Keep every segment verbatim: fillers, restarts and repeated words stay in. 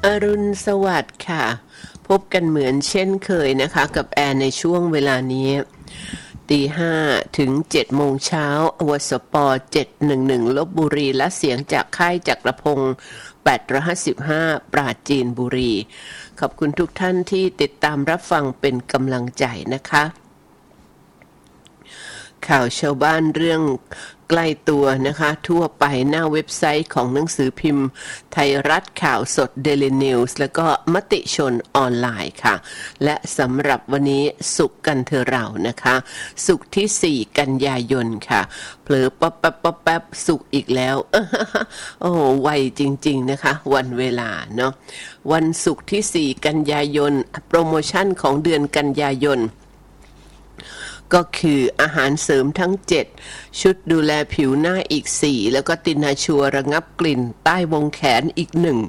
อรุณสวัสดิ์ค่ะพบกันเหมือนเช่นเคยนะคะกับแอนในช่วงเวลานี้ตีห้าถึงเจ็ดโมงเช้าอวสปเจ็ดหนึ่งหนึ่งลพบุรีและเสียงจากค่ายจักรพงศ์แปดร้อยห้าสิบห้าปราจีนบุรีขอบคุณทุกท่านที่ติดตามรับฟังเป็นกำลังใจนะคะข่าวชาวบ้านเรื่องใกล้ตัวนะคะทั่วไปหน้าเว็บไซต์ของหนังสือพิมพ์ไทยรัฐข่าวสด Daily News แล้วก็มติชนออนไลน์ค่ะและสำหรับวันนี้ศุกร์กันเธอเรานะคะศุกร์ที่สี่กันยายนค่ะเผลอป๊อปแป๊บป๊อปแป๊บศุกร์อีกแล้วโอ้โหไวจริงๆนะคะวันเวลาเนาะวันศุกร์ที่สี่กันยายนโปรโมชั่นของเดือนกันยายนก็คืออาหารเสริมทั้งเจ็ดชุดดูแลผิวหน้าอีกสี่แล้วก็ตินาชัวระงับกลิ่นใต้วงแขนอีกหนึ่ง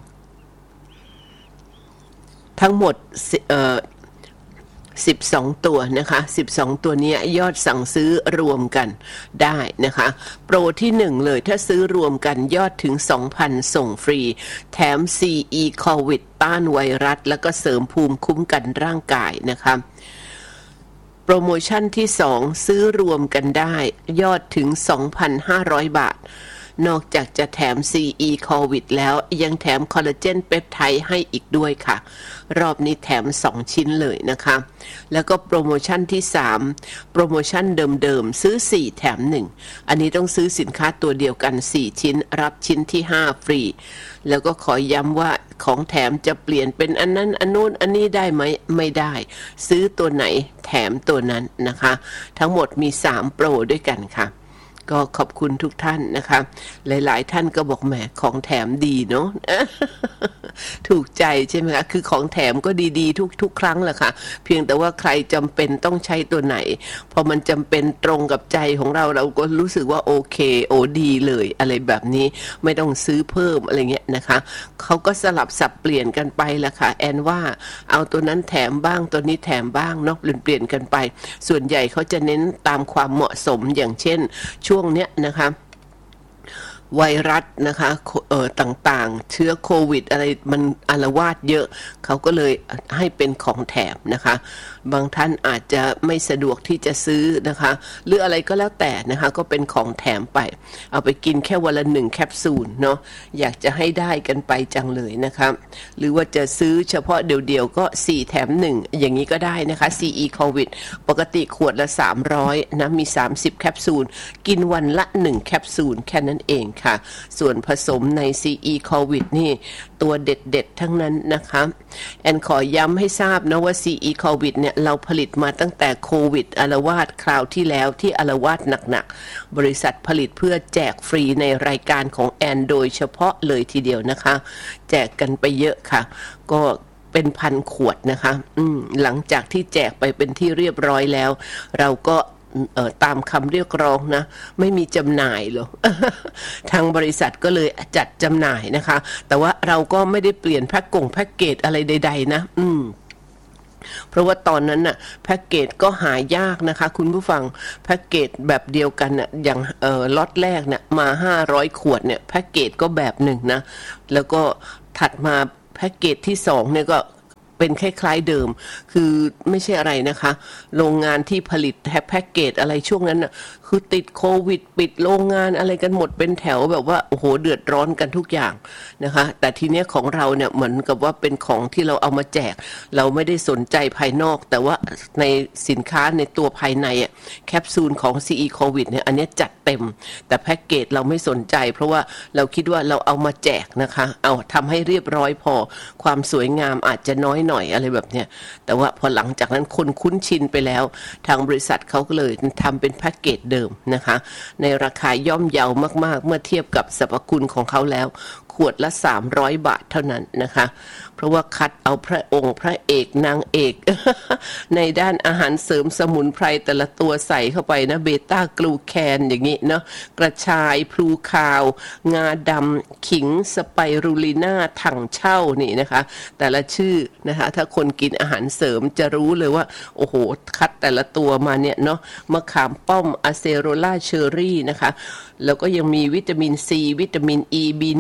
ทั้งหมดเอ่อสิบสองตัวนะคะสิบสองตัวนี้ยอดสั่งซื้อรวมกันได้นะคะโปรที่หนึ่งเลยถ้าซื้อรวมกันยอดถึง สองพัน ส่งฟรีแถม ซี อี โควิดต้านไวรัสแล้วก็เสริมภูมิคุ้มกันร่างกายนะคะโปรโมชั่นที่สองซื้อรวมกันได้ยอดถึง สองพันห้าร้อย บาทนอกจากจะแถม ซี อี โควิดแล้วยังแถมคอลลาเจนเปปไทด์ให้อีกด้วยค่ะรอบนี้แถมสองชิ้นเลยนะคะแล้วก็โปรโมชั่นที่สามโปรโมชั่นเดิมๆซื้อสี่แถมหนึ่งอันนี้ต้องซื้อสินค้าตัวเดียวกันสี่ชิ้นรับชิ้นที่ห้าฟรีแล้วก็ขอย้ำว่าของแถมจะเปลี่ยนเป็นอันนั้นอันนู้นอันนี้ได้ไหมไม่ได้ซื้อตัวไหนแถมตัวนั้นนะคะทั้งหมดมีสามโปรด้วยกันค่ะก็ขอบคุณทุกท่านนะคะหลายๆท่านก็บอกแหมของแถมดีเนาะ ถูกใจใช่ไหมคะคือของแถมก็ดีๆทุกๆครั้งแหละค่ะเพียงแต่ว่าใครจำเป็นต้องใช้ตัวไหนพอมันจำเป็นตรงกับใจของเราเราก็รู้สึกว่าโอเคโอ้ดีเลยอะไรแบบนี้ไม่ต้องซื้อเพิ่มอะไรเงี้ยนะคะเขาก็สลับสับเปลี่ยนกันไปแหละค่ะแอนว่าเอาตัวนั้นแถมบ้างตัวนี้แถมบ้างเนาะเปลี่ยนๆกันไปส่วนใหญ่เขาจะเน้นตามความเหมาะสมอย่างเช่นช่วงเนี้ยนะคะไวรัสนะคะเอ่อต่างๆเชื้อโควิดอะไรมันอาละวาดเยอะเขาก็เลยให้เป็นของแถมนะคะบางท่านอาจจะไม่สะดวกที่จะซื้อนะคะหรืออะไรก็แล้วแต่นะคะก็เป็นของแถมไปเอาไปกินแค่วันละหนึ่งแคปซูลเนาะอยากจะให้ได้กันไปจังเลยนะคะหรือว่าจะซื้อเฉพาะเดี่ยวๆก็สี่แถมหนึ่งอย่างนี้ก็ได้นะคะ ซี อี โควิดปกติขวดละสามร้อยนะมีสามสิบแคปซูลกินวันละหนึ่งแคปซูลแค่นั้นเองค่ะส่วนผสมใน ซี อี โควิดนี่ตัวเด็ดๆทั้งนั้นนะคะแอนขอย้ำให้ทราบนะว่า ซี อี โควิดเนี่ยเราผลิตมาตั้งแต่โควิดอาละวาดคราวที่แล้วที่อาละวาดหนักๆบริษัทผลิตเพื่อแจกฟรีในรายการของแอนโดยเฉพาะเลยทีเดียวนะคะแจกกันไปเยอะค่ะก็เป็นพันขวดนะคะอืมหลังจากที่แจกไปเป็นที่เรียบร้อยแล้วเราก็เอ่อตามคำเรียกร้องนะไม่มีจำหน่ายหรอก ทางบริษัทก็เลยจัดจำหน่ายนะคะแต่ว่าเราก็ไม่ได้เปลี่ยนแพ็คกงแพ็คเกจอะไรใดๆนะอืมเพราะว่าตอนนั้นน่ะแพ็คเกจก็หายากนะคะคุณผู้ฟังแพ็คเกจแบบเดียวกันน่ะอย่างเอ่อล็อตแรกเนี่ยมาห้าร้อยขวดเนี่ยแพ็คเกจก็แบบหนึ่งนะแล้วก็ถัดมาแพ็คเกจที่สองเนี่ยก็เป็นคล้ายๆเดิมคือไม่ใช่อะไรนะคะโรงงานที่ผลิตแพ็คเกจอะไรช่วงนั้นน่ะคือติดโควิดปิดโรงงานอะไรกันหมดเป็นแถวแบบว่าโอ้โหเดือดร้อนกันทุกอย่างนะคะแต่ทีเนี้ยของเราเนี่ยเหมือนกับว่าเป็นของที่เราเอามาแจกเราไม่ได้สนใจภายนอกแต่ว่าในสินค้าในตัวภายในอ่ะแคปซูลของ ซี อี โควิดเนี่ยอันนี้จัดเต็มแต่แพ็คเกจเราไม่สนใจเพราะว่าเราคิดว่าเราเอามาแจกนะคะเอาทำให้เรียบร้อยพอความสวยงามอาจจะน้อยหน่อยอะไรแบบเนี้ยแต่ว่าพอหลังจากนั้นคนคุ้นชินไปแล้วทางบริษัทเขาก็เลยทำเป็นแพ็คเกจเดิมนะคะในราคาย่อมเยาวมากๆเมื่อเทียบกับสรรพคุณของเขาแล้วขวดละสามร้อยบาทเท่านั้นนะคะเพราะว่าคัดเอาพระองค์พระเอกนางเอก ในด้านอาหารเสริมสมุนไพรแต่ละตัวใส่เข้าไปนะเบต้ากลูแคนอย่างนี้เนาะกระชายพลูคาวงาดำขิงสไปรูลิน่าถังเช่านี่นะคะแต่ละชื่อนะคะถ้าคนกินอาหารเสริมจะรู้เลยว่าโอ้โหคัดแต่ละตัวมาเนี่ยเนาะมะขามป้อมอะเซโรล่าเชอรี่นะคะแล้วก็ยังมีวิตามินซีวิตามิน E บี หนึ่ง บี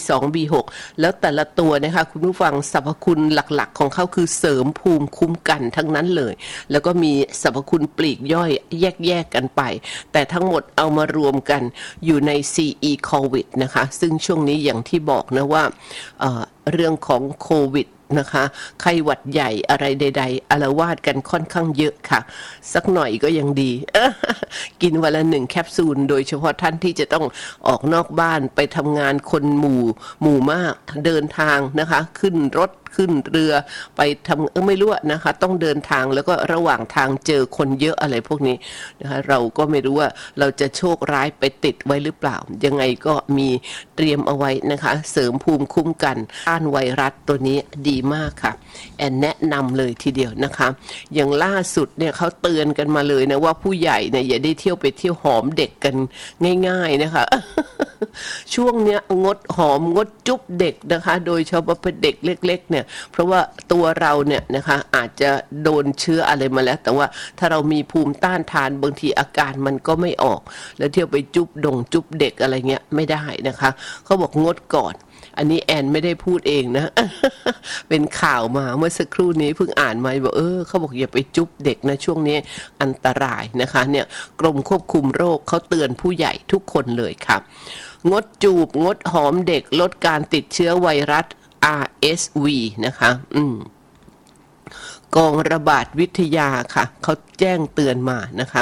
สอง บี หก แล้วแต่ละตัวนะคะคุณผู้ฟังสรรพคุณหลักๆของเขาคือเสริมภูมิคุ้มกันทั้งนั้นเลยแล้วก็มีสรรพคุณปลีกย่อยแยกๆกันไปแต่ทั้งหมดเอามารวมกันอยู่ใน ซี อี COVID นะคะซึ่งช่วงนี้อย่างที่บอกนะว่า เอ่อ เรื่องของโควิดนะคะไข้หวัดใหญ่อะไรใดๆอาละวาดกันค่อนข้างเยอะค่ะสักหน่อยก็ยังดี กินวันละหนึ่งแคปซูลโดยเฉพาะท่านที่จะต้องออกนอกบ้านไปทำงานคนหมู่หมู่มากเดินทางนะคะขึ้นรถขึ้นเรือไปทำเออไม่รู้นะคะต้องเดินทางแล้วก็ระหว่างทางเจอคนเยอะอะไรพวกนี้นะคะเราก็ไม่รู้ว่าเราจะโชคร้ายไปติดไว้หรือเปล่ายังไงก็มีเตรียมเอาไว้นะคะเสริมภูมิคุ้มกันต้านไวรัสตัวนี้ดีมากค่ะแอนแนะนำเลยทีเดียวนะคะอย่างล่าสุดเนี่ยเขาเตือนกันมาเลยนะว่าผู้ใหญ่เนี่ยอย่าได้เที่ยวไปเที่ยวหอมเด็กกันง่ายๆนะคะ ช่วงเนี้ยงดหอมงดจุ๊บเด็กนะคะโดยเฉพาะเป็นเด็กเล็กๆเนี่ยเพราะว่าตัวเราเนี่ยนะคะอาจจะโดนเชื้ออะไรมาแล้วแต่ว่าถ้าเรามีภูมิต้านทานบางทีอาการมันก็ไม่ออกแล้วเที่ยวไปจุ๊บดงจุ๊บเด็กอะไรเงี้ยไม่ได้นะคะเขาบอกงดก่อนอันนี้แอนไม่ได้พูดเองนะ เป็นข่าวมาเมื่อสักครู่นี้เพิ่งอ่านมาบอกเออเขาบอกอย่าไปจุ๊บเด็กนะช่วงนี้อันตรายนะคะเนี่ยกรมควบคุมโรคเขาเตือนผู้ใหญ่ทุกคนเลยค่ะงดจูบงดหอมเด็กลดการติดเชื้อไวรัส อาร์ เอส วี นะคะอืมกองระบาดวิทยาค่ะเขาแจ้งเตือนมานะคะ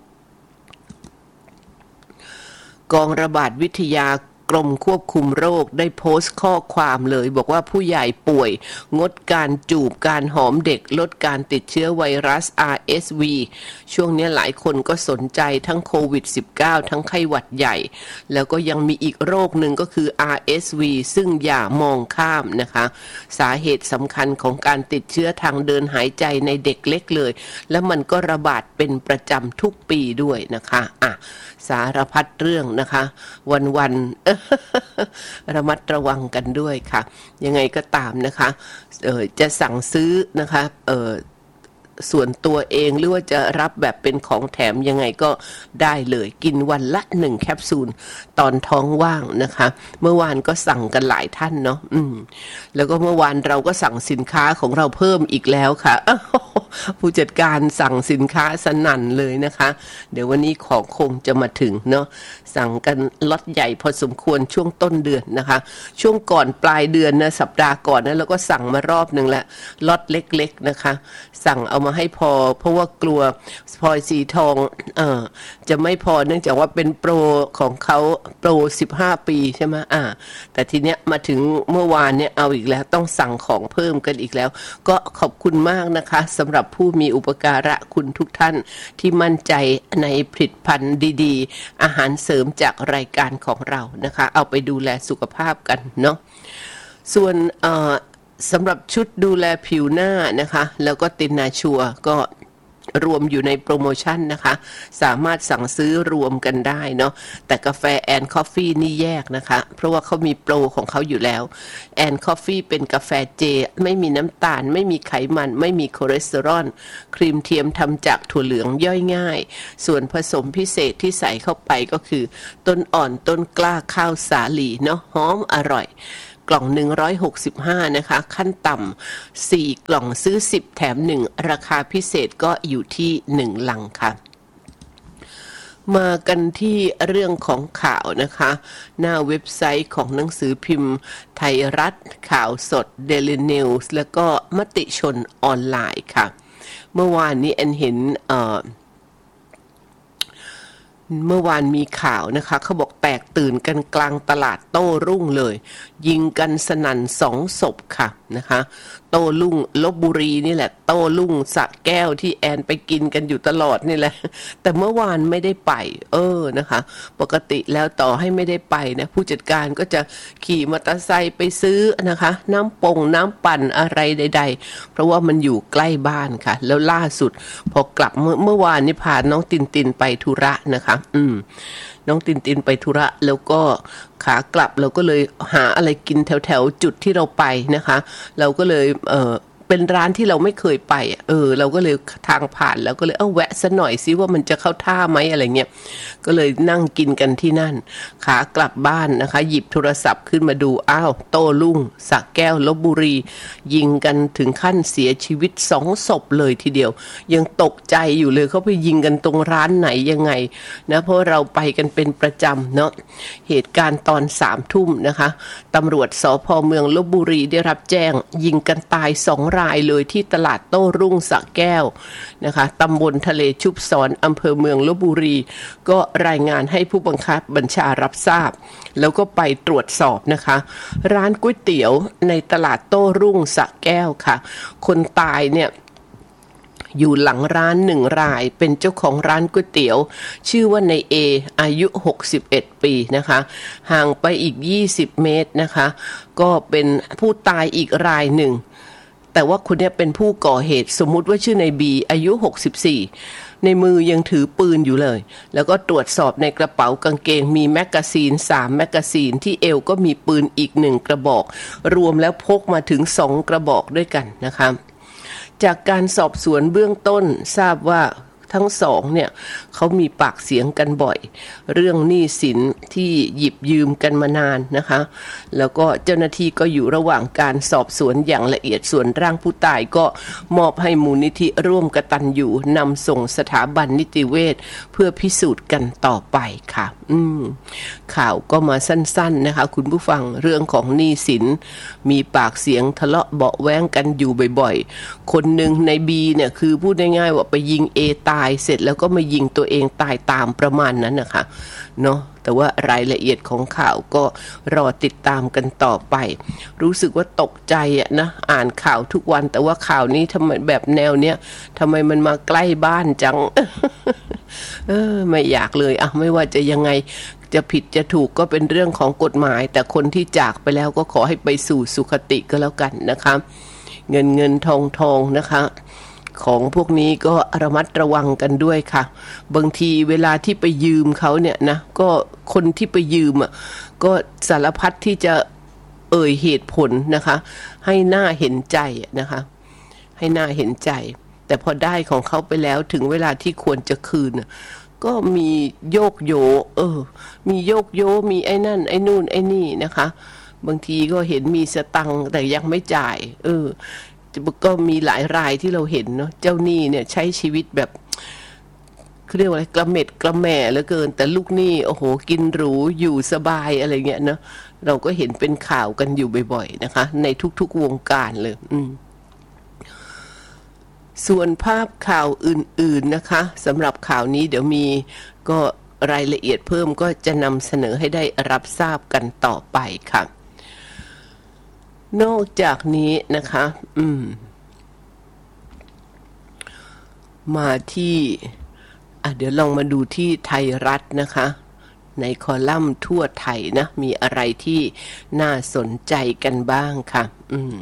กองระบาดวิทยากรมควบคุมโรคได้โพสต์ข้อความเลยบอกว่าผู้ใหญ่ป่วยงดการจูบการหอมเด็กลดการติดเชื้อไวรัส อาร์ เอส วี ช่วงนี้หลายคนก็สนใจทั้งโควิด สิบเก้า ทั้งไข้หวัดใหญ่แล้วก็ยังมีอีกโรคหนึ่งก็คือ อาร์ เอส วี ซึ่งอย่ามองข้ามนะคะสาเหตุสำคัญของการติดเชื้อทางเดินหายใจในเด็กเล็กเลยและมันก็ระบาดเป็นประจำทุกปีด้วยนะคะอ่ะสารพัดเรื่องนะคะวันๆ ระมัดระวังกันด้วยค่ะยังไงก็ตามนะคะเอ่อจะสั่งซื้อนะคะเอ่อส่วนตัวเองหรือว่าจะรับแบบเป็นของแถมยังไงก็ได้เลยกินวันละหนึ่งแคปซูลตอนท้องว่างนะคะเมื่อวานก็สั่งกันหลายท่านเนาะอืมแล้วก็เมื่อวานเราก็สั่งสินค้าของเราเพิ่มอีกแล้วค่ะ ผู้จัดการสั่งสินค้าสนั่นเลยนะคะเดี๋ยววันนี้ของคงจะมาถึงเนาะสั่งกันล็อตใหญ่พอสมควรช่วงต้นเดือนนะคะช่วงก่อนปลายเดือนนะสัปดาห์ก่อนนะเราก็สั่งมารอบนึงแล้วล็อตเล็กๆนะคะสั่งเอามาให้พอเพราะว่ากลัวพลอยสีทองเอ่อจะไม่พอเนื่องจากว่าเป็นโปรของเขาโปรสิบห้าปีใช่ไหมอ่าแต่ทีเนี้ยมาถึงเมื่อวานเนี่ยเอาอีกแล้วต้องสั่งของเพิ่มกันอีกแล้วก็ขอบคุณมากนะคะสำหรับผู้มีอุปการะคุณทุกท่านที่มั่นใจในผลิตภัณฑ์ดีๆอาหารเสริมจากรายการของเรานะคะเอาไปดูแลสุขภาพกันเนาะส่วนเอ่อสำหรับชุดดูแลผิวหน้านะคะแล้วก็ตินนาชัวก็รวมอยู่ในโปรโมชั่นนะคะสามารถสั่งซื้อรวมกันได้เนาะแต่กาแฟแอนด์คอฟฟี่นี่แยกนะคะเพราะว่าเขามีโปรของเขาอยู่แล้วแอนด์คอฟฟี่เป็นกาแฟเจไม่มีน้ำตาลไม่มีไขมันไม่มีคอเลสเตอรอลครีมเทียมทำจากถั่วเหลืองย่อยง่ายส่วนผสมพิเศษที่ใส่เข้าไปก็คือต้นอ่อนต้นกล้าข้าวสาลีเนาะหอมอร่อยกล่องหนึ่งร้อยหกสิบห้านะคะขั้นต่ำสี่กล่องซื้อสิบแถมหนึ่งราคาพิเศษก็อยู่ที่หนึ่งลังค่ะมากันที่เรื่องของข่าวนะคะหน้าเว็บไซต์ของหนังสือพิมพ์ไทยรัฐข่าวสด Daily News แล้วก็มติชนออนไลน์ค่ะเมื่อวานนี้แอนเห็นเอ่อเมื่อวานมีข่าวนะคะเขาบอกแตกตื่นกันกลางตลาดโต้รุ่งเลยยิงกันสนั่นสองศพค่ะนะคะโต้รุ่งลพบุรีนี่แหละโต้รุ่งสระแก้วที่แอนไปกินกันอยู่ตลอดนี่แหละแต่เมื่อวานไม่ได้ไปเออนะคะปกติแล้วต่อให้ไม่ได้ไปนะผู้จัดการก็จะขี่มอเตอร์ไซค์ไปซื้อนะคะน้ำปงน้ำปั่นอะไรใดๆเพราะว่ามันอยู่ใกล้บ้านค่ะแล้วล่าสุดพอกลับเมื่อเมื่อวานนี่พาน้องตินตินไปธุระนะคะอืมน้องตินตินไปธุระแล้วก็ขากลับเราก็เลยหาอะไรกินแถวๆจุดที่เราไปนะคะเราก็เลยเอ่อเป็นร้านที่เราไม่เคยไปเออเราก็เลยทางผ่านแล้วก็เลยเอ้าแวะซะหน่อยซิว่ามันจะเข้าท่าไหมอะไรเงี้ยก็เลยนั่งกินกันที่นั่นขากลับบ้านนะคะหยิบโทรศัพท์ขึ้นมาดูอ้าวโต้รุ่งสระแก้วลพบุรียิงกันถึงขั้นเสียชีวิตสองศพเลยทีเดียวยังตกใจอยู่เลยเขาไปยิงกันตรงร้านไหนยังไงนะเพราะเราไปกันเป็นประจำเนาะเหตุการณ์ตอนสามทุ่มนะคะตำรวจสภ.เมืองลพบุรีได้รับแจ้งยิงกันตายสองรายเลยที่ตลาดโต้รุ่งสระแก้วนะคะตำบลทะเลชุบศรอำเภอเมืองลพบุรีก็รายงานให้ผู้บังคับบัญชารับทราบแล้วก็ไปตรวจสอบนะคะร้านก๋วยเตี๋ยวในตลาดโต้รุ่งสระแก้วค่ะคนตายเนี่ยอยู่หลังร้านหนึ่งรายเป็นเจ้าของร้านก๋วยเตี๋ยวชื่อว่านายเออายุหกสิบเอ็ดปีนะคะห่างไปอีกยี่สิบเมตรนะคะก็เป็นผู้ตายอีกรายหนึ่งแต่ว่าคนนี้เป็นผู้ก่อเหตุสมมุติว่าชื่อนายบีอายุหกสิบสี่ในมือยังถือปืนอยู่เลยแล้วก็ตรวจสอบในกระเป๋ากางเกงมีแมกกาซีนสามแมกกาซีนที่เอวก็มีปืนอีกหนึ่งกระบอกรวมแล้วพกมาถึงสองกระบอกด้วยกันนะคะจากการสอบสวนเบื้องต้นทราบว่าทั้งสองเนี่ยเขามีปากเสียงกันบ่อยเรื่องหนี้สินที่หยิบยืมกันมานานนะคะแล้วก็เจ้าหน้าที่ก็อยู่ระหว่างการสอบสวนอย่างละเอียดส่วนร่างผู้ตายก็มอบให้มูลนิธิร่วมกตัญญูนำส่งสถาบันนิติเวชเพื่อพิสูจน์กันต่อไปค่ะอืมข่าวก็มาสั้นๆนะคะคุณผู้ฟังเรื่องของหนี้สินมีปากเสียงทะเลาะเบาะแว้งกันอยู่บ่อยๆคนหนึ่งในบีเนี่ยคือพูดง่ายๆว่าไปยิงเอตายเสร็จแล้วก็มายิงตัวเองตายตามประมาณนั้นนะคะเนาะแต่ว่ารายละเอียดของข่าวก็รอติดตามกันต่อไปรู้สึกว่าตกใจอะนะอ่านข่าวทุกวันแต่ว่าข่าวนี้ทำไมแบบแนวเนี้ยทำไมมันมาใกล้บ้านจัง เออไม่อยากเลยอ่ะไม่ว่าจะยังไงจะผิดจะถูกก็เป็นเรื่องของกฎหมายแต่คนที่จากไปแล้วก็ขอให้ไปสู่สุคติก็แล้วกันนะคะเงินเงินทองทองนะคะของพวกนี้ก็ระมัดระวังกันด้วยค่ะบางทีเวลาที่ไปยืมเขาเนี่ยนะก็คนที่ไปยืมอ่ะก็สารพัดที่จะเอ่ยเหตุผลนะคะให้หน้าเห็นใจนะคะให้หน้าเห็นใจแต่พอได้ของเขาไปแล้วถึงเวลาที่ควรจะคืนก็มีโยกโยเออมีโยกโยมีไอ้นั่นไอ้นู่นไอ้นี่นะคะบางทีก็เห็นมีสตังค์แต่ยังไม่จ่ายเออก็มีหลายรายที่เราเห็นเนาะเจ้าหนี้เนี่ยใช้ชีวิตแบบเขาเรียกว่าอะไรกระเม็ดกระแหม่เหลือเกินแต่ลูกหนี้โอ้โหกินหรูอยู่สบายอะไรเงี้ยเนาะเราก็เห็นเป็นข่าวกันอยู่บ่อยๆนะคะในทุกๆวงการเลยอืมส่วนภาพข่าวอื่นๆนะคะสำหรับข่าวนี้เดี๋ยวมีก็รายละเอียดเพิ่มก็จะนำเสนอให้ได้รับทราบกันต่อไปค่ะนอกจากนี้นะคะอืมมาที่อ่ะเดี๋ยวลองมาดูที่ไทยรัฐนะคะในคอลัมน์ทั่วไทยนะมีอะไรที่น่าสนใจกันบ้างค่ะอืม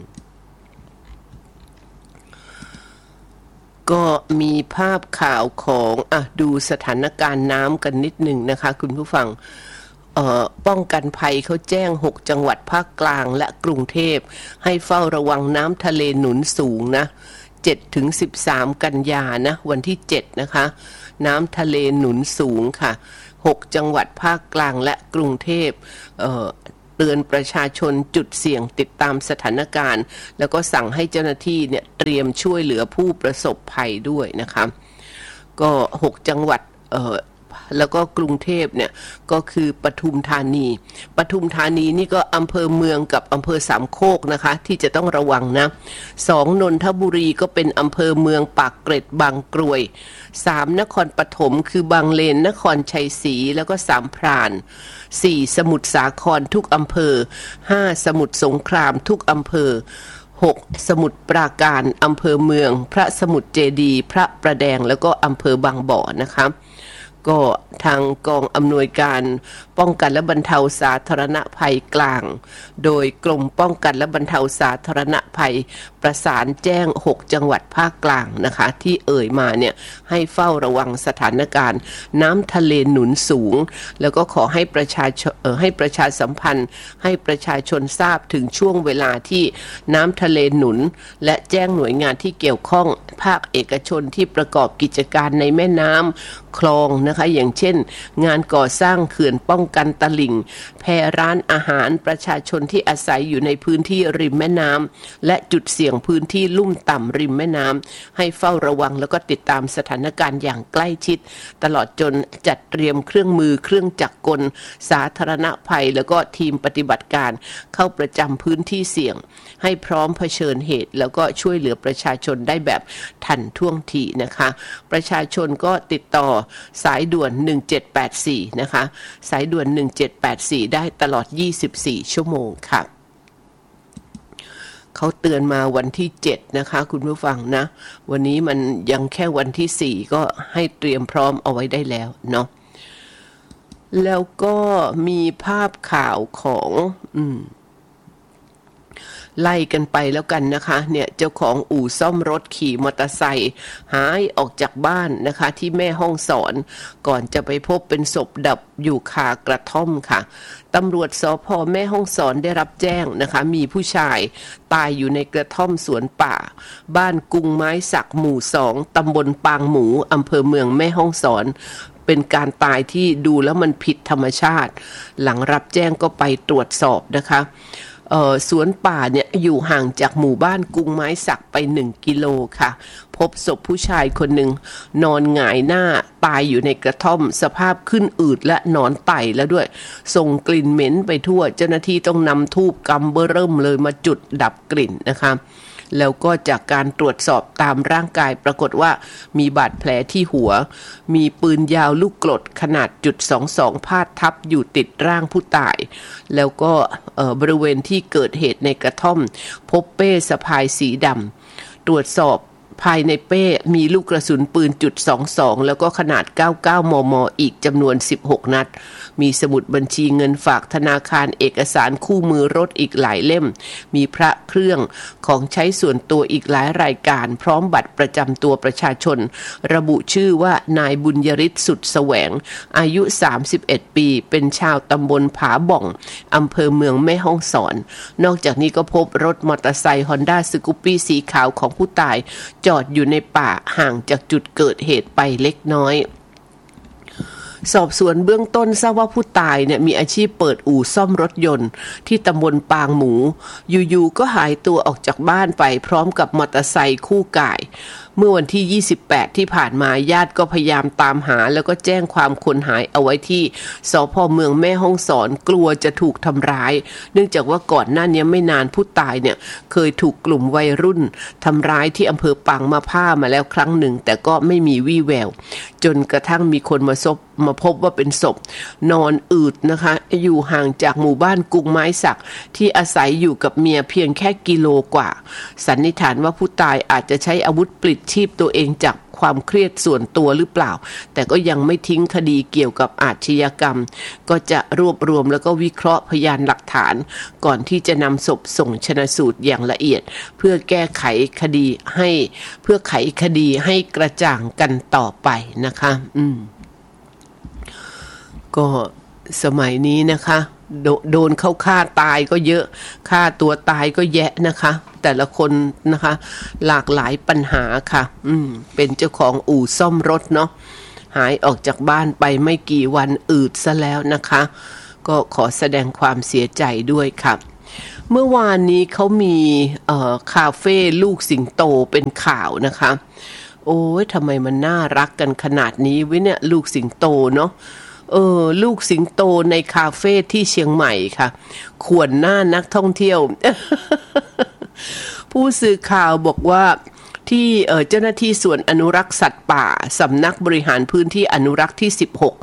ก็มีภาพข่าวของอ่ะดูสถานการณ์น้ำกันนิดหนึ่งนะคะคุณผู้ฟังป้องกันภัยเขาแจ้งหกจังหวัดภาคกลางและกรุงเทพให้เฝ้าระวังน้ำทะเลหนุนสูงนะเจ็ดถึงสิบสามกันยานะวันที่เจ็ดนะคะน้ำทะเลหนุนสูงค่ะหกจังหวัดภาคกลางและกรุงเทพเอ่อเตือนประชาชนจุดเสี่ยงติดตามสถานการณ์แล้วก็สั่งให้เจ้าหน้าที่เนี่ยเตรียมช่วยเหลือผู้ประสบภัยด้วยนะคะก็หกจังหวัดเอ่อแล้วก็กรุงเทพเนี่ยก็คือปทุมธานีปทุมธานีนี่ก็อำเภอเมืองกับอำเภอสามโคกนะคะที่จะต้องระวังนะสองนนทบุรีก็เป็นอำเภอเมืองปากเกร็ดบางกรวยสามนครปฐมคือบางเลนนครชัยศรีแล้วก็สามพรานสี่สมุทรสาครทุกอำเภอห้าสมุทรสงครามทุกอำเภอหกสมุทรปราการอำเภอเมืองพระสมุทรเจดีย์พระประแดงแล้วก็อำเภอบางบ่อนะคะก็ทางกองอำนวยการป้องกันและบรรเทาสาธารณภัยกลางโดยกรมป้องกันและบรรเทาสาธารณภัยประสานแจ้งหกจังหวัดภาคกลางนะคะที่เอ่ยมาเนี่ยให้เฝ้าระวังสถานการณ์น้ำทะเลหนุนสูงแล้วก็ขอให้ประชาชนเอ่อให้ประชาสัมพันธ์ให้ประชาชนทราบถึงช่วงเวลาที่น้ำทะเลหนุนและแจ้งหน่วยงานที่เกี่ยวข้องภาคเอกชนที่ประกอบกิจการในแม่น้ำคลองนะคะอย่างเช่นงานก่อสร้างเขื่อนป้องกันตลิ่งแพร้านอาหารประชาชนที่อาศัยอยู่ในพื้นที่ริมแม่น้ำและจุดเสี่ยงพื้นที่ลุ่มต่ำริมแม่น้ำให้เฝ้าระวังแล้วก็ติดตามสถานการณ์อย่างใกล้ชิดตลอดจนจัดเตรียมเครื่องมือเครื่องจักรกลสาธารณภัยแล้วก็ทีมปฏิบัติการเข้าประจำพื้นที่เสี่ยงให้พร้อมเผชิญเหตุแล้วก็ช่วยเหลือประชาชนได้แบบทันท่วงทีนะคะประชาชนก็ติดต่อสายด่วนหนึ่งเจ็ดแปดสี่นะคะสายด่วนหนึ่งเจ็ดแปดสี่ได้ตลอดยี่สิบสี่ชั่วโมงค่ะเขาเตือนมาวันที่เจ็ดนะคะคุณผู้ฟังนะวันนี้มันยังแค่วันที่สี่ก็ให้เตรียมพร้อมเอาไว้ได้แล้วเนาะแล้วก็มีภาพข่าวของอืมไล่กันไปแล้วกันนะคะเนี่ยเจ้าของอู่ซ่อมรถขี่มอเตอร์ไซค์หายออกจากบ้านนะคะที่แม่ฮ่องสอนก่อนจะไปพบเป็นศพดับอยู่คากระท่อมค่ะตำรวจสภ.แม่ฮ่องสอนได้รับแจ้งนะคะมีผู้ชายตายอยู่ในกระท่อมสวนป่าบ้านกุงไม้สักหมู่สองตำบลปางหมูอำเภอเมืองแม่ฮ่องสอนเป็นการตายที่ดูแล้วมันผิดธรรมชาติหลังรับแจ้งก็ไปตรวจสอบนะคะเอ่อสวนป่าเนี่ยอยู่ห่างจากหมู่บ้านกุงไม้สักไปหนึ่งกิโลค่ะพบศพผู้ชายคนหนึ่งนอนหงายหน้าตายอยู่ในกระท่อมสภาพขึ้นอืดและหนอนไต่แล้วด้วยส่งกลิ่นเหม็นไปทั่วเจ้าหน้าที่ต้องนำธูปกำเบ้อเริ่มเลยมาจุดดับกลิ่นนะคะแล้วก็จากการตรวจสอบตามร่างกายปรากฏว่ามีบาดแผลที่หัวมีปืนยาวลูกกรดขนาดจุดสองสองพาดทับอยู่ติดร่างผู้ตายแล้วก็บริเวณที่เกิดเหตุในกระท่อมพบเป้สะพายสีดำตรวจสอบภายในเป้มีลูกกระสุนปืนจุดสองสองแล้วก็ขนาดเก้าสิบเก้ามมอีกจำนวนสิบหกนัดมีสมุดบัญชีเงินฝากธนาคารเอกสารคู่มือรถอีกหลายเล่มมีพระเครื่องของใช้ส่วนตัวอีกหลายรายการพร้อมบัตรประจำตัวประชาชนระบุชื่อว่านายบุญยฤทธิ์สุดแสวงอายุสามสิบเอ็ดปีเป็นชาวตำบลผาบ่องอำเภอเมืองแม่ฮ่องสอนนอกจากนี้ก็พบรถมอเตอร์ไซค์ Honda Scoopy สีขาวของผู้ตายจอดอยู่ในป่าห่างจากจุดเกิดเหตุไปเล็กน้อยสอบสวนเบื้องต้นทราบว่าผู้ตายเนี่ยมีอาชีพเปิดอู่ซ่อมรถยนต์ที่ตำบลปางหมูอยู่ๆก็หายตัวออกจากบ้านไปพร้อมกับมอเตอร์ไซค์คู่กายเมื่อวันที่ยี่สิบแปดที่ผ่านมาญาติก็พยายามตามหาแล้วก็แจ้งความคนหายเอาไว้ที่สภ.เมืองแม่ฮ่องสอนกลัวจะถูกทำร้ายเนื่องจากว่าก่อนหน้านี้ไม่นานผู้ตายเนี่ยเคยถูกกลุ่มวัยรุ่นทำร้ายที่อำเภอปางมะผ้ามาแล้วครั้งหนึ่งแต่ก็ไม่มีวี่แววจนกระทั่งมีคนมาซบมาพบว่าเป็นศพนอนอืดนะคะอยู่ห่างจากหมู่บ้านกุงไม้สักที่อาศัยอยู่กับเมียเพียงแค่กิโลกว่าสันนิษฐานว่าผู้ตายอาจจะใช้อาวุธปลิดชีพตัวเองจากความเครียดส่วนตัวหรือเปล่าแต่ก็ยังไม่ทิ้งคดีเกี่ยวกับอาชญากรรมก็จะรวบรวมแล้วก็วิเคราะห์พยานหลักฐานก่อนที่จะนำศพส่งชนสูตรอย่างละเอียดเพื่อแก้ไขคดีให้เพื่อไขคดีให้กระจ่างกันต่อไปนะคะอืมก็สมัยนี้นะคะโด, โดนเข้าฆ่าตายก็เยอะฆ่าตัวตายก็แยะนะคะแต่ละคนนะคะหลากหลายปัญหาค่ะอืมเป็นเจ้าของอู่ซ่อมรถเนาะหายออกจากบ้านไปไม่กี่วันอืดซะแล้วนะคะก็ขอแสดงความเสียใจด้วยค่ะเมื่อวานนี้เขามีเอ่อคาเฟ่ลูกสิงโตเป็นข่าวนะคะโอ้ยทำไมมันน่ารักกันขนาดนี้วิเนี่ยลูกสิงโตเนาะเออลูกสิงโตในคาเฟ่ที่เชียงใหม่ค่ะข่วนหน้านักท่องเที่ยว ผู้สื่อข่าวบอกว่าที่เอ่อเจ้าหน้าที่ส่วนอนุรักษ์สัตว์ป่าสำนักบริหารพื้นที่อนุรักษ์ที่สิบหก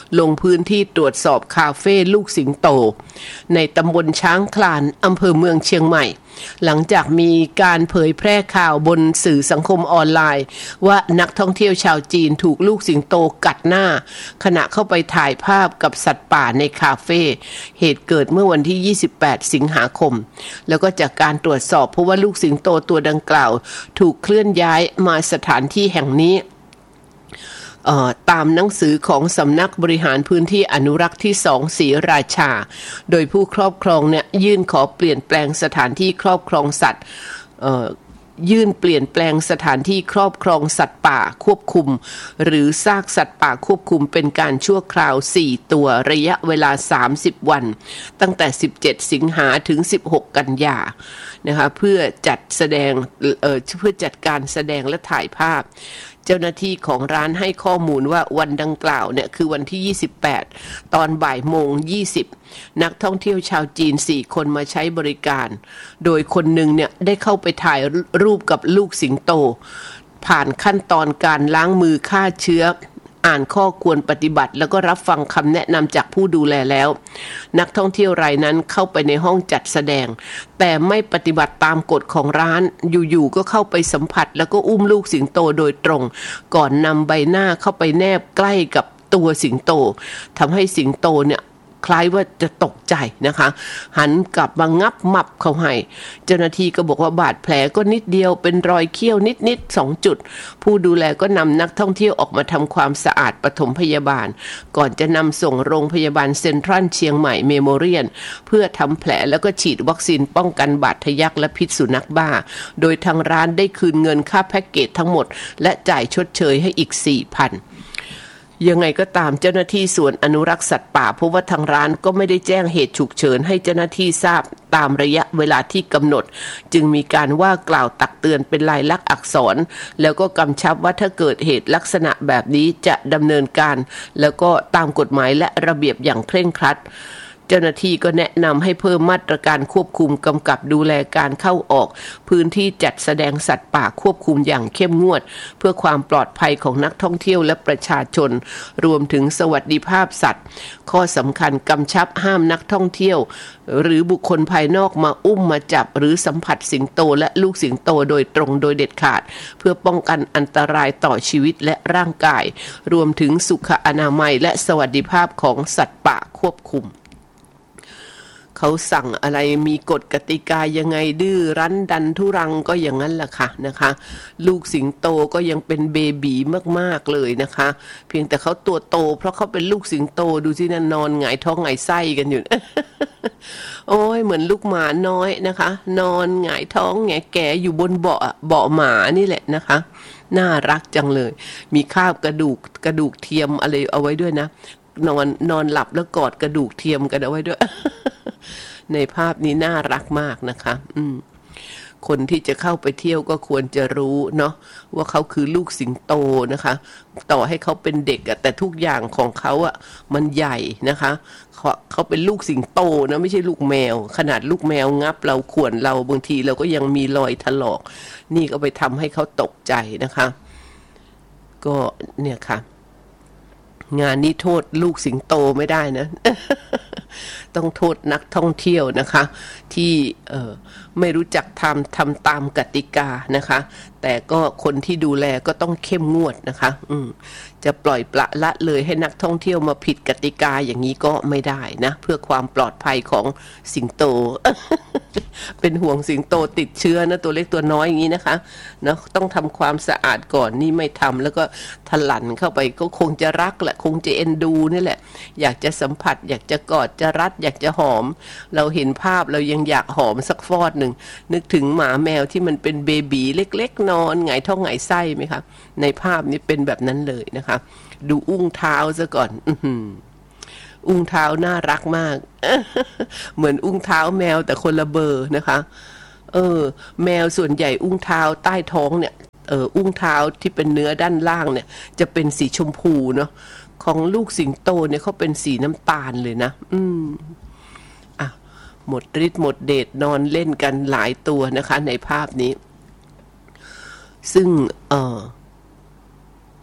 ลงพื้นที่ตรวจสอบคาเฟ่ลูกสิงโตในตำบลช้างคลานอำเภอเมืองเชียงใหม่หลังจากมีการเผยแพร่ข่าวบนสื่อสังคมออนไลน์ว่านักท่องเที่ยวชาวจีนถูกลูกสิงโตกัดหน้าขณะเข้าไปถ่ายภาพกับสัตว์ป่าในคาเฟ่เหตุเกิดเมื่อวันที่ยี่สิบแปดสิงหาคมแล้วก็จากการตรวจสอบเพราะว่าลูกสิงโตตัวดังกล่าวถูกเคลื่อนย้ายมาสถานที่แห่งนี้ตามหนังสือของสำนักบริหารพื้นที่อนุรักษ์ที่สองศรีราชาโดยผู้ครอบครองเนี่ยยื่นขอเปลี่ยนแปลงสถานที่ครอบครองสัตว์ยื่นเปลี่ยนแปลงสถานที่ครอบครองสัตว์ป่าควบคุมหรือซากสัตว์ป่าควบคุมเป็นการชั่วคราวสี่ตัวระยะเวลาสามสิบวันตั้งแต่สิบเจ็ดสิงหาถึงสิบหกกันยานะคะเพื่อจัดแสดงเอ่อเพื่อจัดการแสดงและถ่ายภาพเจ้าหน้าที่ของร้านให้ข้อมูลว่าวันดังกล่าวเนี่ยคือวันที่ยี่สิบแปดตอนบ่ายโมงยี่สิบนักท่องเที่ยวชาวจีนสี่คนมาใช้บริการโดยคนหนึ่งเนี่ยได้เข้าไปถ่ายรูปกับลูกสิงโตผ่านขั้นตอนการล้างมือฆ่าเชื้ออ่านข้อควรปฏิบัติแล้วก็รับฟังคำแนะนำจากผู้ดูแลแล้วนักท่องเที่ยวรายนั้นเข้าไปในห้องจัดแสดงแต่ไม่ปฏิบัติตามกฎของร้านอยู่ๆก็เข้าไปสัมผัสแล้วก็อุ้มลูกสิงโตโดยตรงก่อนนำใบหน้าเข้าไปแนบใกล้กับตัวสิงโตทำให้สิงโตเนี่ยคล้ายว่าจะตกใจนะคะหันกลับมางับหมับเขาให้เจ้าหน้าที่ก็บอกว่าบาดแผลก็นิดเดียวเป็นรอยเขี้ยวนิดๆสองจุดผู้ดูแลก็นำนักท่องเที่ยวออกมาทำความสะอาดปฐมพยาบาลก่อนจะนำส่งโรงพยาบาลเซ็นทรัลเชียงใหม่เมโมเรียลเพื่อทำแผลแล้วก็ฉีดวัคซีนป้องกันบาดทะยักและพิษสุนัขบ้าโดยทางร้านได้คืนเงินค่าแพ็กเกจทั้งหมดและจ่ายชดเชยให้อีก สี่พันยังไงก็ตามเจ้าหน้าที่ส่วนอนุรักษ์สัตว์ป่าเพราะว่าทางร้านก็ไม่ได้แจ้งเหตุฉุกเฉินให้เจ้าหน้าที่ทราบตามระยะเวลาที่กำหนดจึงมีการว่ากล่าวตักเตือนเป็นลายลักษณ์อักษรแล้วก็กำชับว่าถ้าเกิดเหตุลักษณะแบบนี้จะดำเนินการแล้วก็ตามกฎหมายและระเบียบอย่างเคร่งครัดเจ้าหน้าที่ก็แนะนำให้เพิ่มมาตรการควบคุมกำกับดูแลการเข้าออกพื้นที่จัดแสดงสัตว์ป่าควบคุมอย่างเข้มงวดเพื่อความปลอดภัยของนักท่องเที่ยวและประชาชนรวมถึงสวัสดิภาพสัตว์ข้อสำคัญกำชับห้ามนักท่องเที่ยวหรือบุคคลภายนอกมาอุ้มมาจับหรือสัมผัสสิงโตและลูกสิงโตโดยตรงโดยเด็ดขาดเพื่อป้องกันอันตรายต่อชีวิตและร่างกายรวมถึงสุขอนามัยและสวัสดิภาพของสัตว์ป่าควบคุมเขาสั่งอะไรมีกฎกติกายังไงดื้อรั้นดันทุรังก็อย่างนั้นแหละค่ะนะคะลูกสิงโตก็ยังเป็นเบบีมากๆเลยนะคะเพียงแต่เขาตัวโตเพราะเขาเป็นลูกสิงโตดูสินะนอนหงายท้องหงายไส้กันอยู่ โอ้ยเหมือนลูกหมาน้อยนะคะนอนหงายท้องแงแก่อยู่บนเบาะเบาะหมานี่แหละนะคะน่ารักจังเลยมีคาบกระดูกกระดูกเทียมอะไรเอาไว้ด้วยนะนอนนอนหลับแล้วกอดกระดูกเทียมกันเอาไว้ด้วย ในภาพนี้น่ารักมากนะคะอืมคนที่จะเข้าไปเที่ยวก็ควรจะรู้เนาะว่าเขาคือลูกสิงโตนะคะต่อให้เขาเป็นเด็กอะแต่ทุกอย่างของเขาอะมันใหญ่นะคะเขาเขาเป็นลูกสิงโตนะไม่ใช่ลูกแมวขนาดลูกแมวงับเราข่วนเราบางทีเราก็ยังมีรอยถลอกนี่ก็ไปทำให้เขาตกใจนะคะก็เนี่ยค่ะงานนี้โทษลูกสิงโตไม่ได้นะ ต้องโทษนักท่องเที่ยวนะคะที่เอ่อไม่รู้จักทำทำตามกติกานะคะแต่ก็คนที่ดูแลก็ต้องเข้มงวดนะคะอืมจะปล่อยปละละเลยให้นักท่องเที่ยวมาผิดกติกาอย่างนี้ก็ไม่ได้นะเพื่อความปลอดภัยของสิงโต เป็นห่วงสิงโตติดเชื้อนะตัวเล็กตัวน้อยอย่างนี้นะคะเนาะต้องทำความสะอาดก่อนนี่ไม่ทำแล้วก็ถลันเข้าไปก็คงจะรักแหละคงจะเอ็นดูนี่แหละอยากจะสัมผัสอยากจะกอดจะรัดอยากจะหอมเราเห็นภาพเรายังอยากหอมสักฟอดหนึ่งนึกถึงหมาแมวที่มันเป็นเบบีเล็กๆนอนหงายท้องหงายไส้ไหมคะในภาพนี้เป็นแบบนั้นเลยนะคะดูอุ้งเท้าซะก่อนอุ้งเท้าน่ารักมาก เหมือนอุ้งเท้าแมวแต่คนละเบอร์นะคะเออแมวส่วนใหญ่อุ้งเท้าใต้ท้องเนี่ยเอออุ้งเท้าที่เป็นเนื้อด้านล่างเนี่ยจะเป็นสีชมพูเนาะของลูกสิงโตเนี่ยเขาเป็นสีน้ำตาลเลยนะอืมอ่ะหมดฤทธิ์หมดเดชนอนเล่นกันหลายตัวนะคะในภาพนี้ซึ่งเออ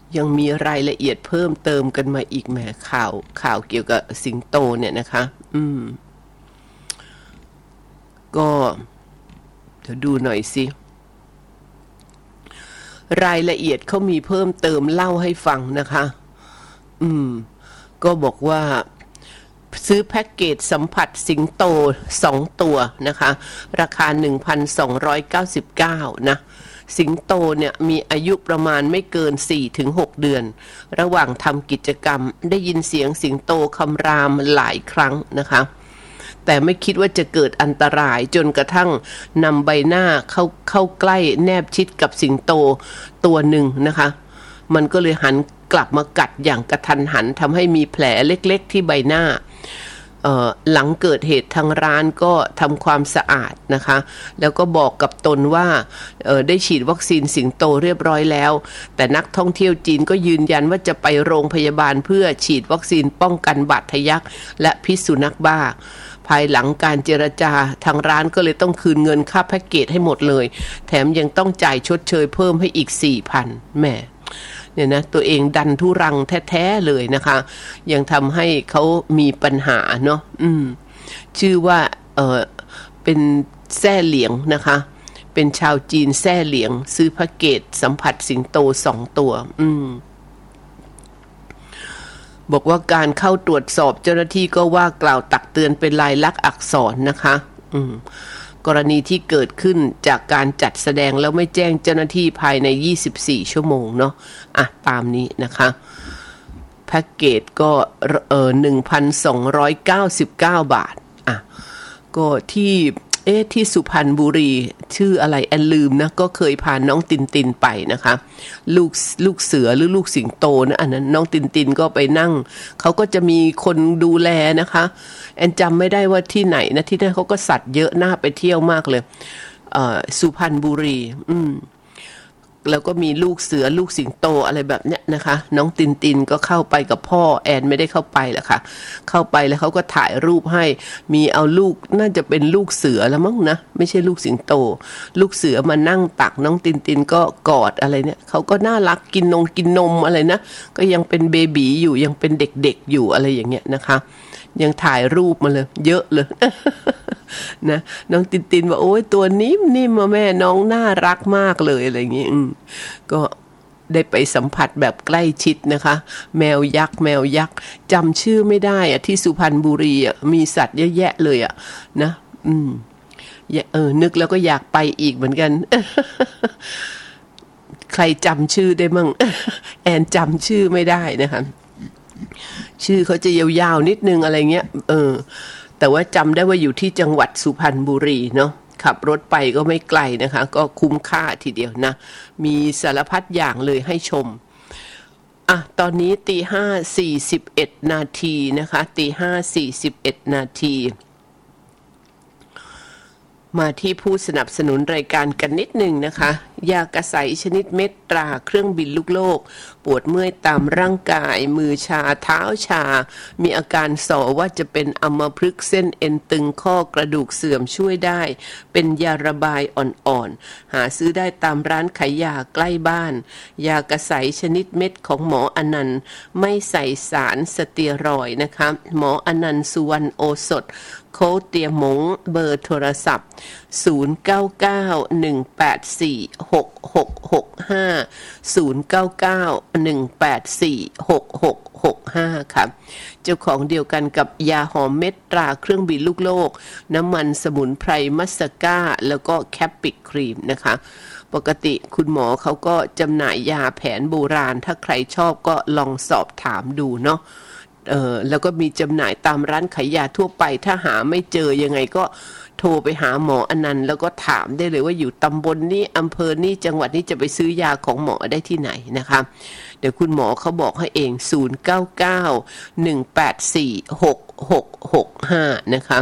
ยังมีรายละเอียดเพิ่มเติมกันมาอีกแหมข่าวข่าวเกี่ยวกับสิงโตเนี่ยนะคะอืมก็เดี๋ยวดูหน่อยสิรายละเอียดเขามีเพิ่มเติมเล่าให้ฟังนะคะอืมก็บอกว่าซื้อแพ็กเกจสัมผัสสิงโตสองตัวนะคะราคา หนึ่งพันสองร้อยเก้าสิบเก้า นะสิงโตเนี่ยมีอายุประมาณไม่เกิน สี่ถึงหก เดือนระหว่างทำกิจกรรมได้ยินเสียงสิงโตคำรามหลายครั้งนะคะแต่ไม่คิดว่าจะเกิดอันตรายจนกระทั่งนำใบหน้าเข้าเข้าใกล้แนบชิดกับสิงโตตัวหนึ่งนะคะมันก็เลยหันกลับมากัดอย่างกระทันหันทำให้มีแผลเล็กๆที่ใบหน้าหลังเกิดเหตุทางร้านก็ทำความสะอาดนะคะแล้วก็บอกกับตนว่าได้ฉีดวัคซีนสิงโตเรียบร้อยแล้วแต่นักท่องเที่ยวจีนก็ยืนยันว่าจะไปโรงพยาบาลเพื่อฉีดวัคซีนป้องกันบาดทะยักและพิษสุนัขบ้าภายหลังการเจรจาทางร้านก็เลยต้องคืนเงินค่าแพ็กเกจให้หมดเลยแถมยังต้องจ่ายชดเชยเพิ่มให้อีก สี่พัน แม่เนี่ยนะตัวเองดันทุรังแท้ๆเลยนะคะยังทำให้เขามีปัญหาเนาะอืมชื่อว่าเออเป็นแซ่เหลียงนะคะเป็นชาวจีนแซ่เหลียงซื้อแพ็กเกจสัมผัสสิงโตสองตัวอืมบอกว่าการเข้าตรวจสอบเจ้าหน้าที่ก็ว่ากล่าวตักเตือนเป็นลายลักษณ์อักษรนะคะอืมกรณีที่เกิดขึ้นจากการจัดแสดงแล้วไม่แจ้งเจ้าหน้าที่ภายในยี่สิบสี่ชั่วโมงเนาะอ่ะตามนี้นะคะแพ็กเกจก็เออ หนึ่งพันสองร้อยเก้าสิบเก้า บาทอ่ะก็ที่เอ๊ะที่สุพรรณบุรีชื่ออะไรแอนลืมนะก็เคยพาน้องตินตินไปนะคะลูกลูกเสือหรือลูกสิงโตนะอันนั้นน้องตินตินก็ไปนั่งเขาก็จะมีคนดูแลนะคะแอนจำไม่ได้ว่าที่ไหนนะที่นั่นเขาก็สัตว์เยอะน่าไปเที่ยวมากเลยเอ่อสุพรรณบุรีอืมแล้วก็มีลูกเสือลูกสิงโตอะไรแบบเนี้ยนะคะน้องตินตินก็เข้าไปกับพ่อแอนไม่ได้เข้าไปหรอกค่ะเข้าไปแล้วเขาก็ถ่ายรูปให้มีเอาลูกน่าจะเป็นลูกเสือแล้วมั้งนะไม่ใช่ลูกสิงโตลูกเสือมานั่งตักน้องตินตินก็กอดอะไรเนี่ยเขาก็น่ารักกินนมกินนมอะไรนะก็ยังเป็นเบบีอยู่ยังเป็นเด็กๆอยู่อะไรอย่างเงี้ยนะคะยังถ่ายรูปมาเลยเยอะเลย นะน้องตินตินว่าโอ้ยตัวนิ่มนิ่มมาแม่น้องน่ารักมากเลยอะไรอย่างงี้ก็ได้ไปสัมผัสแบบใกล้ชิดนะคะแมวยักษ์แมวยักษ์จำชื่อไม่ได้อะที่สุพรรณบุรีอ่ะมีสัตว์เยอะแยะเลยอ่ะนะอืมเออนึกแล้วก็อยากไปอีกเหมือนกัน ใครจำชื่อได้มั่ง แอนจำชื่อไม่ได้นะคะชื่อเขาจะยาวๆนิดนึงอะไรเงี้ยเออแต่ว่าจำได้ว่าอยู่ที่จังหวัดสุพรรณบุรีเนาะขับรถไปก็ไม่ไกลนะคะก็คุ้มค่าทีเดียวนะมีสารพัดอย่างเลยให้ชมอ่ะตอนนี้ตีห้าสี่สิบเอ็ดนาทีนะคะตีห้าสี่สิบเอ็ดนาทีมาที่ผู้สนับสนุนรายการกันนิดหนึ่งนะคะยากระใสชนิดเม็ดตราเครื่องบินลูกโลกปวดเมื่อยตามร่างกายมือชาเท้าชามีอาการส่อว่าจะเป็นอัมพฤกษ์เส้นเอ็นตึงข้อกระดูกเสื่อมช่วยได้เป็นยาระบายอ่อนๆหาซื้อได้ตามร้านขายยาใกล้บ้านยากระใสชนิดเม็ดของหมออนันต์ไม่ใส่สารสเตียรอยด์นะคะหมออนันต์สุวรรณโอสถโค้ดเตียหมงเบอร์โทรศัพท์ศูนย์ เก้า เก้า หนึ่ง แปด สี่ หก หก หก ห้า ศูนย์ เก้า เก้า หนึ่ง แปด สี่ หก หก หก ห้าค่ะเจ้าของเดียวกันกับยาหอมเม็ดตราเครื่องบินลูกโลกน้ำมันสมุนไพรมัสก้าแล้วก็แคปปิกครีมนะคะปกติคุณหมอเขาก็จำหน่ายยาแผนโบราณถ้าใครชอบก็ลองสอบถามดูเนาะเออแล้วก็มีจำหน่ายตามร้านขายยาทั่วไปถ้าหาไม่เจอยังไงก็โทรไปหาหมออนันต์แล้วก็ถามได้เลยว่าอยู่ตำบลนี้อำเภอนี้จังหวัดนี้จะไปซื้อยาของหมอได้ที่ไหนนะคะเดี๋ยวคุณหมอเขาบอกให้เองศูนย์ เก้า เก้า หนึ่ง แปด สี่ หก หก หก ห้านะคะ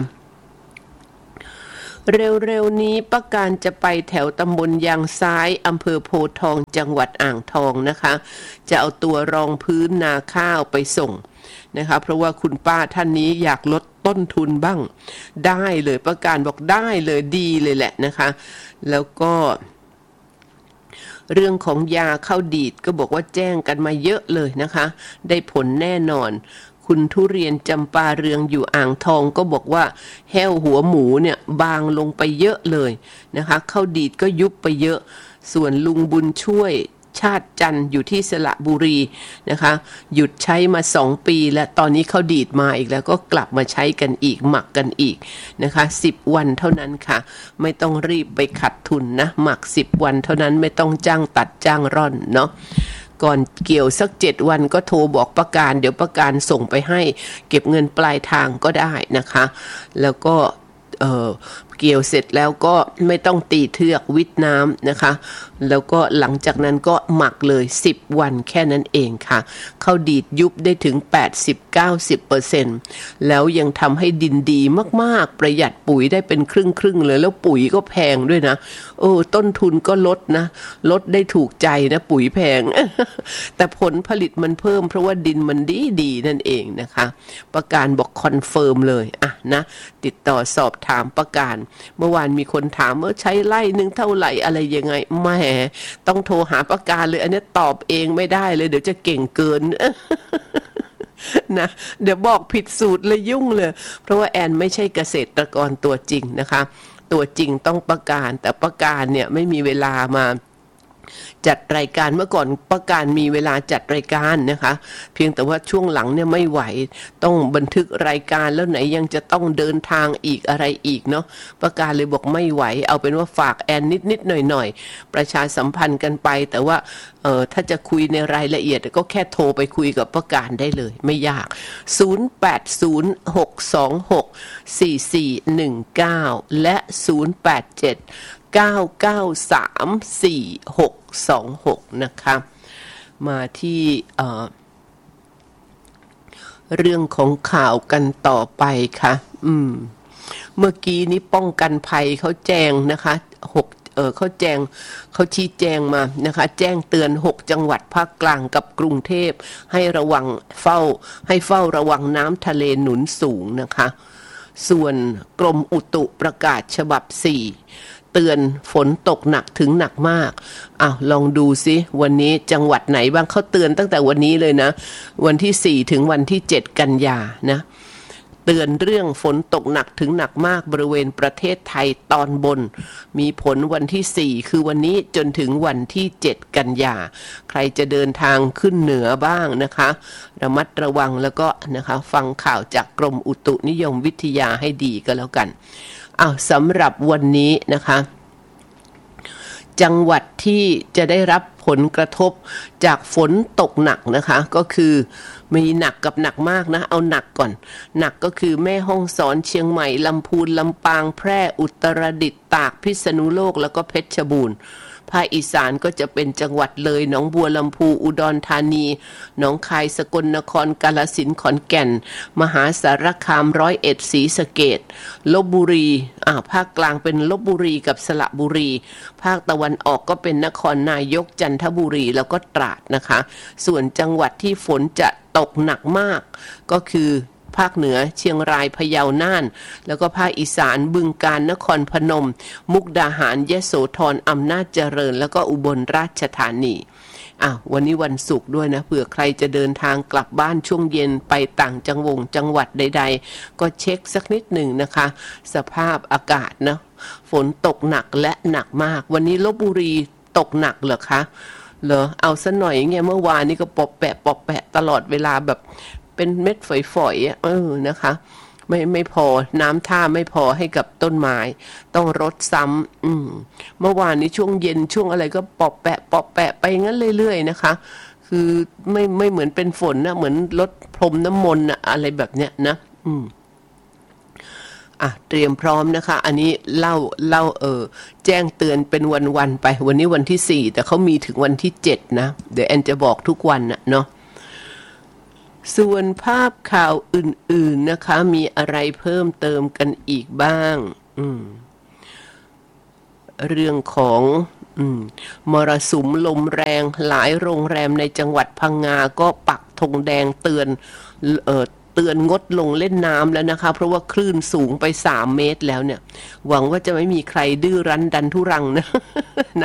เร็วๆนี้ป้าการจะไปแถวตำบลยางซ้ายอำเภอโพธิ์ทองจังหวัดอ่างทองนะคะจะเอาตัวรองพื้นนาข้าวไปส่งนะคะเพราะว่าคุณป้าท่านนี้อยากลดต้นทุนบ้างได้เลยป้าการบอกได้เลยดีเลยแหละนะคะแล้วก็เรื่องของยาเข้าดีดก็บอกว่าแจ้งกันมาเยอะเลยนะคะได้ผลแน่นอนคุณทุเรียนจำปาเรืองอยู่อ่างทองก็บอกว่าแห้วหัวหมูเนี่ยบางลงไปเยอะเลยนะคะเข้าดีดก็ยุบไปเยอะส่วนลุงบุญช่วยชาติจันทร์อยู่ที่สระบุรีนะคะหยุดใช้มาสองปีและตอนนี้เขาดีดมาอีกแล้วก็กลับมาใช้กันอีกหมักกันอีกนะคะสิบวันเท่านั้นค่ะไม่ต้องรีบไปขัดทุนนะหมักสิบวันเท่านั้นไม่ต้องจ้างตัดจ้างร่อนเนาะก่อนเกี่ยวสักเจ็ดวันก็โทรบอกประการเดี๋ยวประการส่งไปให้เก็บเงินปลายทางก็ได้นะคะแล้วก็เอ่อเกี่ยวเสร็จแล้วก็ไม่ต้องตีเทือกวิทน้ำนะคะแล้วก็หลังจากนั้นก็หมักเลยสิบวันแค่นั้นเองค่ะข้าวดีดยุบได้ถึง แปดสิบถึงเก้าสิบเปอร์เซ็นต์ แล้วยังทำให้ดินดีมากๆประหยัดปุ๋ยได้เป็นครึ่งๆเลยแล้วปุ๋ยก็แพงด้วยนะโอ้ต้นทุนก็ลดนะลดได้ถูกใจนะปุ๋ยแพง แต่ผลผลิตมันเพิ่มเพราะว่าดินมันดีดีนั่นเองนะคะประการบอกคอนเฟิร์มเลยอ่ะนะติดต่อสอบถามประการเมื่อวานมีคนถามว่าใช้ไร่หนึ่งเท่าไหร่อะไรยังไงแหมต้องโทรหาประการเลยอันนี้ตอบเองไม่ได้เลยเดี๋ยวจะเก่งเกิน นะเดี๋ยวบอกผิดสูตรเลยยุ่งเลยเพราะว่าแอนไม่ใช่เกษตรกรตัวจริงนะคะตัวจริงต้องประการแต่ประการเนี่ยไม่มีเวลามาจัดรายการเมื่อก่อนประการมีเวลาจัดรายการนะคะเพียงแต่ว่าช่วงหลังเนี่ยไม่ไหวต้องบันทึกรายการแล้วไหนยังจะต้องเดินทางอีกอะไรอีกเนาะประการเลยบอกไม่ไหวเอาเป็นว่าฝากแอนนิดนิดหน่อยหน่อยประชาสัมพันธ์กันไปแต่ว่าเออถ้าจะคุยในรายละเอียดก็แค่โทรไปคุยกับประการได้เลยไม่ยากศูนย์ แปด ศูนย์ หก สอง หก สี่ สี่ หนึ่ง เก้าและศูนย์ แปด เจ็ด เก้า เก้า สาม สี่ หก สอง หกนะคะมาที่เอ่อเรื่องของข่าวกันต่อไปค่ะอืมเมื่อกี้นี้ป้องกันภัยเขาแจ้งนะคะหกเออเขาแจ้งเขาชี้แจงมานะคะแจ้งเตือนหกจังหวัดภาคกลางกับกรุงเทพให้ระวังเฝ้าให้เฝ้าระวังน้ำทะเลหนุนสูงนะคะส่วนกรมอุตุประกาศฉบับสี่เตือนฝนตกหนักถึงหนักมากอ้าวลองดูซิวันนี้จังหวัดไหนบ้างเขาเตือนตั้งแต่วันนี้เลยนะวันที่สี่ถึงวันที่เจ็ดกันยานะเตือนเรื่องฝนตกหนักถึงหนักมากบริเวณประเทศไทยตอนบนมีผลวันที่สี่คือวันนี้จนถึงวันที่เจ็ดกันยาใครจะเดินทางขึ้นเหนือบ้างนะคะระมัดระวังแล้วก็นะคะฟังข่าวจากกรมอุตุนิยมวิทยาให้ดีก็แล้วกันอ้าวสำหรับวันนี้นะคะจังหวัดที่จะได้รับผลกระทบจากฝนตกหนักนะคะก็คือมีหนักกับหนักมากนะเอาหนักก่อนหนักก็คือแม่ฮ่องสอนเชียงใหม่ลำพูนลำปางแพร่อุตรดิตถ์ตากพิษณุโลกแล้วก็เพชรบูรณ์ภาคอีสานก็จะเป็นจังหวัดเลยหนองบัวลำพูอุดรธานีหนองคายสกลนครกาฬสินธุ์ขอนแก่นมหาสารคามร้อยเอ็ดศรีสะเกษลพบุรีอ่าภาคกลางเป็นลพบุรีกับสระบุรีภาคตะวันออกก็เป็นนครนายกจันทบุรีแล้วก็ตราดนะคะส่วนจังหวัดที่ฝนจะตกหนักมากก็คือภาคเหนือเชียงรายพะเยาน่านแล้วก็ภาคอีสานบึงกาฬนครพนมมุกดาหารยโสธรอำนาจเจริญแล้วก็อุบลราชธานีอ้าววันนี้วันศุกร์ด้วยนะเผื่อใครจะเดินทางกลับบ้านช่วงเย็นไปต่างจังหวัดจังหวัดใดๆก็เช็คสักนิดหนึ่งนะคะสภาพอากาศนะฝนตกหนักและหนักมากวันนี้ลพบุรีตกหนักเหรอคะเหรอเอาซะหน่อยเงี้ยเมื่อวานนี้ก็ปอบแปะปอบแปะตลอดเวลาแบบเป็นเม็ดฝอยๆเออนะคะไม่ไม่พอน้ำท่าไม่พอให้กับต้นไม้ต้องรดซ้ำอืมเมื่อวานนี้ช่วงเย็นช่วงอะไรก็ปอบแปะปอบแปะไปงั้นเรื่อยๆนะคะคือไม่ไม่เหมือนเป็นฝนนะเหมือนรดพรมน้ำมนต์นะอะไรแบบเนี้ยนะอืมอ่ะเตรียมพร้อมนะคะอันนี้เล่าเล่าเออแจ้งเตือนเป็นวันๆไปวันนี้วันที่สี่แต่เขามีถึงวันที่เจ็ดนะเดี๋ยวแอนจะบอกทุกวันนะเนาะส่วนภาพข่าวอื่นๆนะคะมีอะไรเพิ่มเติมกันอีกบ้างอืมเรื่องของอืมมรสุมลมแรงหลายโรงแรมในจังหวัดพังงาก็ปักธงแดงเตือนเอ่อเตือนงดลงเล่นน้ำแล้วนะคะเพราะว่าคลื่นสูงไปสามเมตรแล้วเนี่ยหวังว่าจะไม่มีใครดื้อรั้นดันทุรังนะ